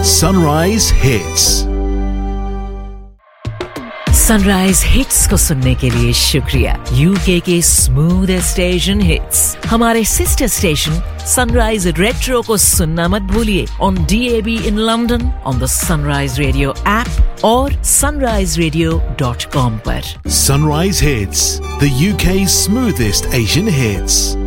Sunrise Hits. Sunrise hits को सुनने के लिए शुक्रिया। यूके के स्मूथेस्ट एशियन हिट्स हमारे सिस्टर स्टेशन सनराइज रेट्रो को सुनना मत भूलिए on DAB in London, on the sunrise radio app और sunriseradio.com पर। Sunrise Hits, the UK's smoothest Asian hits.